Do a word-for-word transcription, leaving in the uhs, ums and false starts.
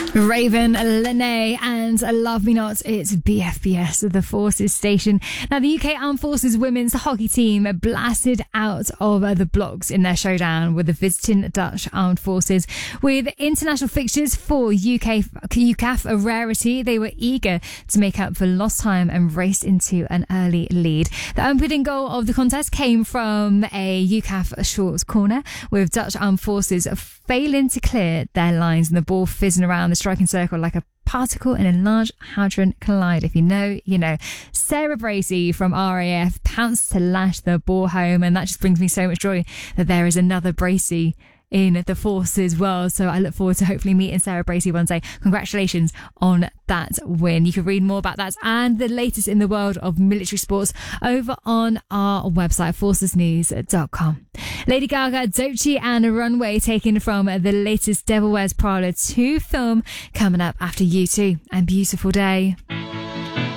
Raven, Lene and Love Me Not. It's B F B S, the Forces station. Now, the U K Armed Forces women's hockey team blasted out of the blocks in their showdown with the visiting Dutch Armed Forces. With international fixtures for U K U C A F a rarity, they were eager to make up for lost time and raced into an early lead. The opening goal of the contest came from a U C A F short corner, with Dutch Armed Forces failing to clear their lines and the ball fizzing around the striking circle like a particle in a large hadron collider. If you know, you know. Sarah Bracey from R A F pounced to lash the ball home, and that just brings me so much joy that there is another Bracey in the Forces world. So I look forward to hopefully meeting Sarah Bracey one day. Congratulations on that win. You can read more about that and the latest in the world of military sports over on our website, forces news dot com. Lady Gaga, Doechii and Runway, taken from the latest Devil Wears Prada two film, coming up after U two and Beautiful Day.